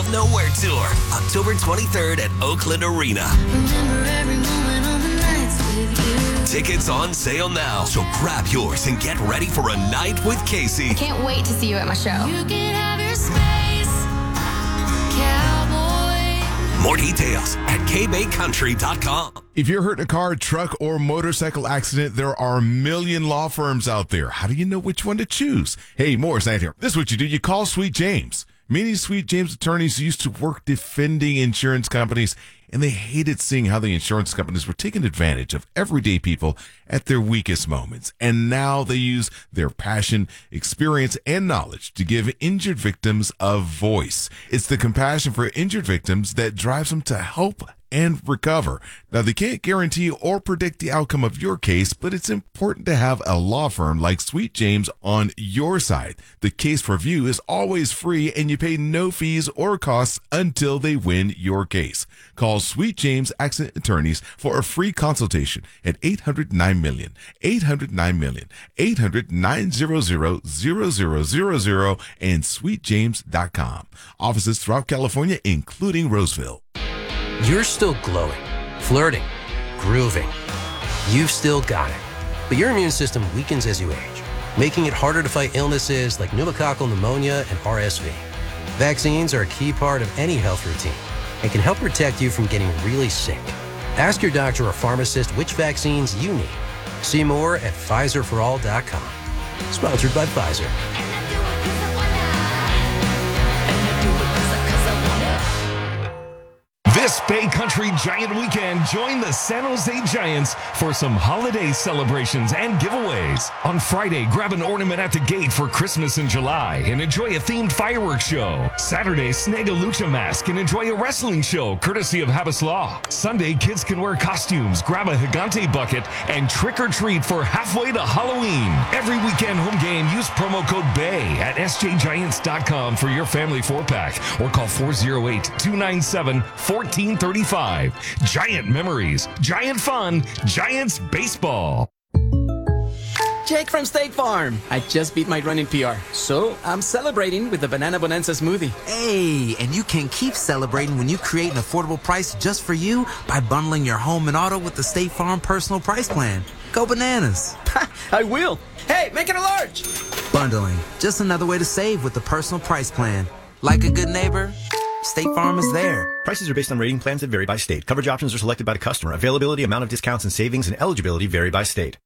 of Nowhere Tour, October 23rd at Oakland Arena. Tickets on sale now, so grab yours and get ready for a night with Casey. I can't wait to see you at my show. You can have your space, cowboy. More details at kbaycountry.com. If you're hurt in a car, truck, or motorcycle accident, there are a million law firms out there. How do you know which one to choose? Hey, Morris Knight here. This is what you do. You call Sweet James. Many Sweet James attorneys used to work defending insurance companies, and they hated seeing how the insurance companies were taking advantage of everyday people at their weakest moments. And now they use their passion, experience, and knowledge to give injured victims a voice. It's the compassion for injured victims that drives them to help and recover. Now, they can't guarantee or predict the outcome of your case, but it's important to have a law firm like Sweet James on your side. The case review is always free, and you pay no fees or costs until they win your case. Call Sweet James Accident Attorneys for a free consultation at 800-9-MILLION, 800-9-MILLION, 800-900-0000, and sweetjames.com. Offices throughout California, including Roseville. You're still glowing, flirting, grooving. You've still got it. But your immune system weakens as you age, making it harder to fight illnesses like pneumococcal pneumonia and RSV. Vaccines are a key part of any health routine and can help protect you from getting really sick. Ask your doctor or pharmacist which vaccines you need. See more at PfizerForAll.com. Sponsored by Pfizer. This Bay Country Giant Weekend, join the San Jose Giants for some holiday celebrations and giveaways. On Friday, grab an ornament at the gate for Christmas in July and enjoy a themed fireworks show. Saturday, snag a lucha mask and enjoy a wrestling show courtesy of Habas Law. Sunday, kids can wear costumes, grab a Gigante bucket, and trick or treat for halfway to Halloween. Every weekend home game, use promo code BAY at sjgiants.com for your family 4-pack or call 408-297-1435. Giant memories, giant fun, Giants baseball. Jake from State Farm. I just beat my running PR, so I'm celebrating with the Banana Bonanza smoothie. Hey, and you can keep celebrating when you create an affordable price just for you by bundling your home and auto with the State Farm Personal Price Plan. Go bananas. I will. Hey, make it a large. Bundling, just another way to save with the Personal Price Plan. Like a good neighbor, State Farm is there. Prices are based on rating plans that vary by state. Coverage options are selected by the customer. Availability, amount of discounts and savings, and eligibility vary by state.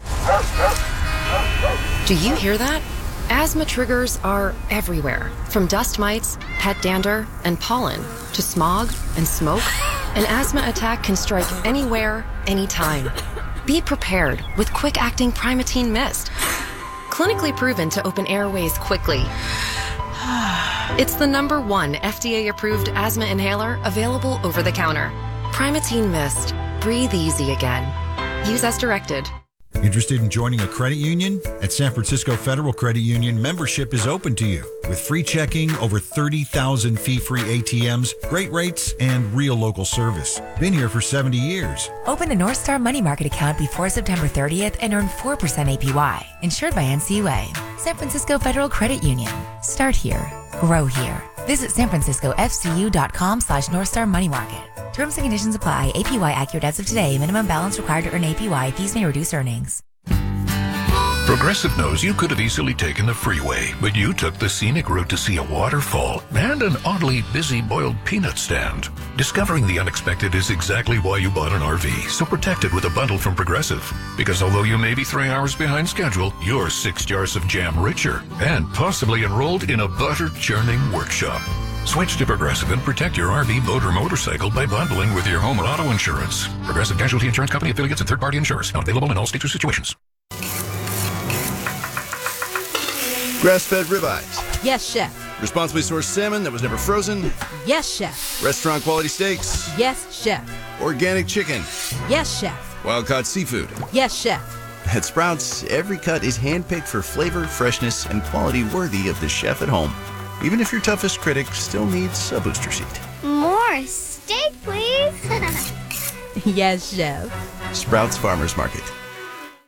Do you hear that? Asthma triggers are everywhere. From dust mites, pet dander, and pollen, to smog and smoke. An asthma attack can strike anywhere, anytime. Be prepared with quick-acting Primatene Mist. Clinically proven to open airways quickly. It's the #1 FDA-approved asthma inhaler available over the counter. Primatene Mist. Breathe easy again. Use as directed. Interested in joining a credit union? At San Francisco Federal Credit Union, membership is open to you. With free checking, over 30,000 fee-free ATMs, great rates, and real local service. Been here for 70 years. Open a North Star Money Market account before September 30th and earn 4% APY. Insured by NCUA. San Francisco Federal Credit Union. Start here. Grow here. Visit sanfranciscofcu.com/North Star Money Market. Terms and conditions apply. APY accurate as of today. Minimum balance required to earn APY. Fees may reduce earnings. Progressive knows you could have easily taken the freeway, but you took the scenic route to see a waterfall and an oddly busy boiled peanut stand. Discovering the unexpected is exactly why you bought an RV, so protect it with a bundle from Progressive. Because although you may be 3 hours behind schedule, you're 6 jars of jam richer and possibly enrolled in a butter-churning workshop. Switch to Progressive and protect your RV, boat, or motorcycle by bundling with your home and auto insurance. Progressive Casualty Insurance Company, affiliates, and third-party insurers. Not available in all states or situations. Grass-fed ribeyes. Yes, chef. Responsibly sourced salmon that was never frozen. Yes, chef. Restaurant quality steaks. Yes, chef. Organic chicken. Yes, chef. Wild-caught seafood. Yes, chef. At Sprouts, every cut is handpicked for flavor, freshness, and quality worthy of the chef at home. Even if your toughest critic still needs a booster seat. More steak, please. Yes, chef. Sprouts Farmers Market.